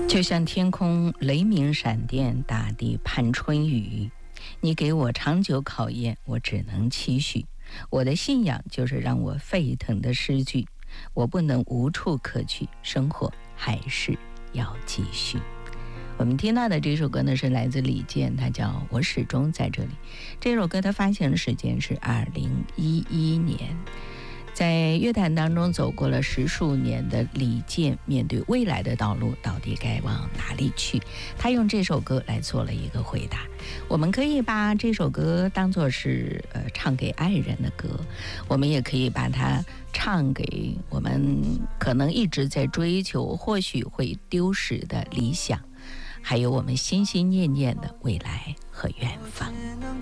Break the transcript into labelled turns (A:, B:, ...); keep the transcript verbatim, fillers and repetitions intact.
A: 就像天空雷鸣闪电，大地盼春雨，你给我长久考验，我只能期许。我的信仰就是让我沸腾的诗句，我不能无处可去，生活还是要继续。我们听到的这首歌呢，是来自李健，它叫《我始终在这里》。这首歌的发行的时间是二零一一年。在乐坛当中走过了十数年的李健，面对未来的道路到底该往哪里去，他用这首歌来做了一个回答。我们可以把这首歌当作是呃唱给爱人的歌，我们也可以把它唱给我们可能一直在追求或许会丢失的理想，还有我们心心念念的未来和远方。